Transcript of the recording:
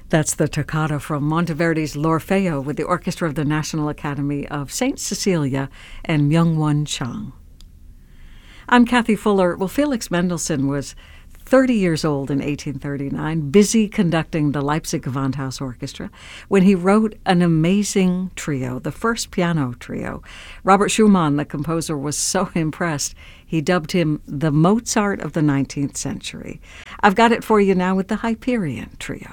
That's the toccata from Monteverdi's L'Orfeo with the Orchestra of the National Academy of St. Cecilia and Myung-Won Chung. I'm Kathy Fuller. Well, Felix Mendelssohn was 30 years old in 1839, busy conducting the Leipzig Gewandhaus Orchestra, when he wrote an amazing trio, the first piano trio. Robert Schumann, the composer, was so impressed, he dubbed him the Mozart of the 19th century. I've got it for you now with the Hyperion Trio.